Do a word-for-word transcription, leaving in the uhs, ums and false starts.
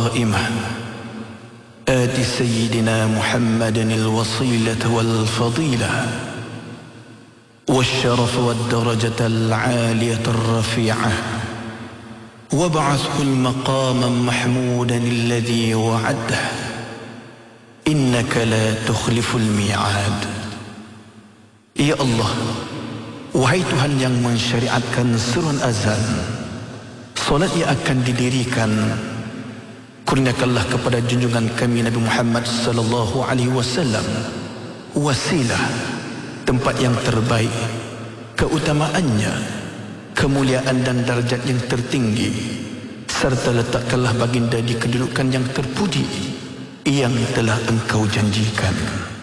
القائمة آت سيدنا محمدا الوصيلة والفضيلة والشرف والدرجة العالية الرفيعة وابعثه المقام محمودا الذي وعده إنك لا تخلف الميعاد. Ya Allah, wahai Tuhan yang mensyariatkan seruan azan, solat yang akan didirikan, kurniakanlah kepada junjungan kami Nabi Muhammad sallallahu alaihi wasallam wasilah, tempat yang terbaik, keutamaannya, kemuliaan dan darjat yang tertinggi, serta letakkanlah baginda di kedudukan yang terpuji yang telah engkau janjikan.